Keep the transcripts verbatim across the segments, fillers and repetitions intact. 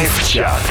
Лайв-чат.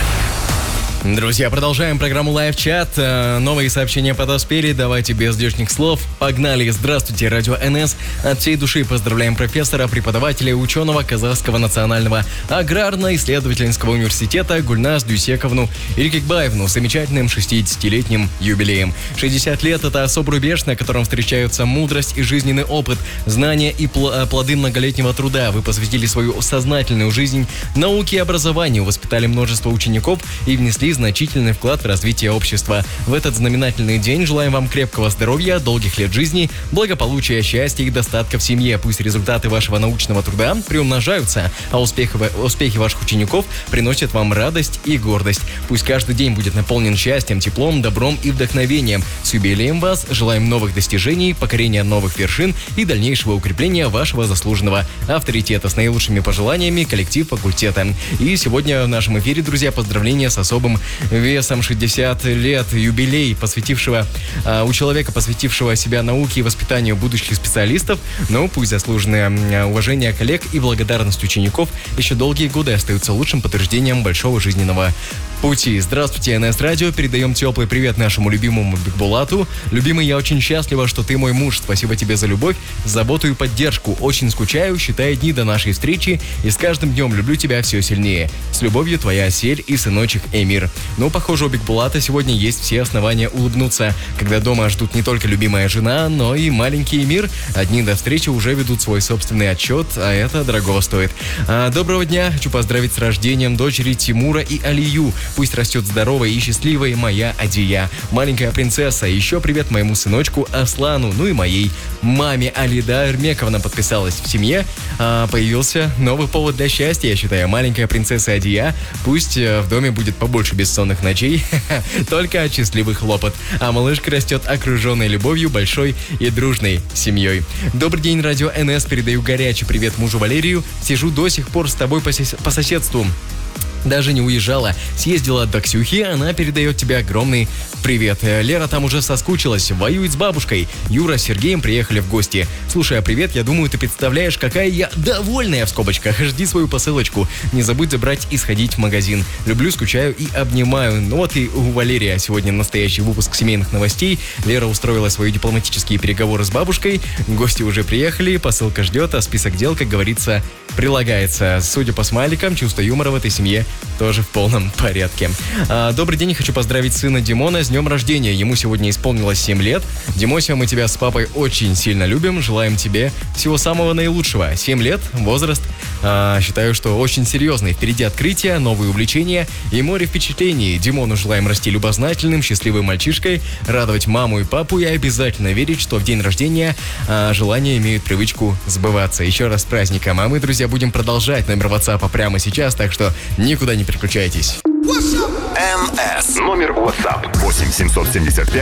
Друзья, продолжаем программу Лайв-чат. Новые сообщения подоспели. Давайте без лишних слов. Погнали. Здравствуйте, Радио эн эс. От всей души поздравляем профессора, преподавателя и ученого Казахского национального аграрно-исследовательского университета Гульназ Дюсековну Иркекбаевну с замечательным шестидесятилетним юбилеем. шестьдесят лет – это особый рубеж, на котором встречаются мудрость и жизненный опыт, знания и пл- плоды многолетнего труда. Вы посвятили свою сознательную жизнь науке и образованию, воспитали множество учеников и внесли значительный вклад в развитие общества. В этот знаменательный день желаем вам крепкого здоровья, долгих лет жизни, благополучия, счастья и достатка в семье. Пусть результаты вашего научного труда приумножаются, а успехи, успехи ваших учеников приносят вам радость и гордость. Пусть каждый день будет наполнен счастьем, теплом, добром и вдохновением. С юбилеем вас желаем новых достижений, покорения новых вершин и дальнейшего укрепления вашего заслуженного авторитета. С наилучшими пожеланиями, коллектив факультета. И сегодня в нашем эфире, друзья, поздравления с особым весом шестьдесят лет, юбилей, посвятившего а, у человека, посвятившего себя науке и воспитанию будущих специалистов. Но пусть заслуженное уважение коллег и благодарность учеников еще долгие годы остаются лучшим подтверждением большого жизненного пути. Здравствуйте, эн эс Радио. Передаем теплый привет нашему любимому Бекбулату. Любимый, я очень счастлива, что ты мой муж. Спасибо тебе за любовь, заботу и поддержку. Очень скучаю, считая дни до нашей встречи, и с каждым днем люблю тебя все сильнее. С любовью, твоя Асель и сыночек Эмир. Но, похоже, у Бекбулата сегодня есть все основания улыбнуться, когда дома ждут не только любимая жена, но и маленький Эмир. Одни до встречи уже ведут свой собственный отчет, а это дорого стоит. А, доброго дня. Хочу поздравить с рождением дочери Тимура и Алию. Пусть растет здоровой и счастливой моя Адия, маленькая принцесса. Еще привет моему сыночку Аслану, ну и моей маме. Алида Эрмековна подписалась. В семье а, появился новый повод для счастья, я считаю. Маленькая принцесса Адия. Пусть а, в доме будет побольше бессонных ночей, только от счастливых хлопот. А малышка растет окруженной любовью, большой и дружной семьей. Добрый день, Радио эн эс. Передаю горячий привет мужу Валерию. Сижу до сих пор с тобой по, сос- по соседству. Даже не уезжала. Съездила до Ксюхи, она передает тебе огромный привет. Лера там уже соскучилась, воюет с бабушкой. Юра с Сергеем приехали в гости. Слушай, а привет, я думаю, ты представляешь, какая я довольная в скобочках. Жди свою посылочку. Не забудь забрать и сходить в магазин. Люблю, скучаю и обнимаю. Ну вот и у Валерия сегодня настоящий выпуск семейных новостей. Лера устроила свои дипломатические переговоры с бабушкой. Гости уже приехали, посылка ждет, а список дел, как говорится, прилагается. Судя по смайликам, чувство юмора в этой семье тоже в полном порядке. А, добрый день, хочу поздравить сына Димона с днем рождения. Ему сегодня исполнилось семь лет. Димося, мы тебя с папой очень сильно любим. Желаем тебе всего самого наилучшего. семь лет, возраст, а, считаю, что очень серьезный. Впереди открытия, новые увлечения и море впечатлений. Димону желаем расти любознательным, счастливым мальчишкой, радовать маму и папу и обязательно верить, что в день рождения а, желания имеют привычку сбываться. Еще раз с праздником. А мы, друзья, будем продолжать. Номер WhatsApp прямо сейчас, так что никуда не переключайтесь. эн эс. Номер WhatsApp восемь семьсот семьдесят пять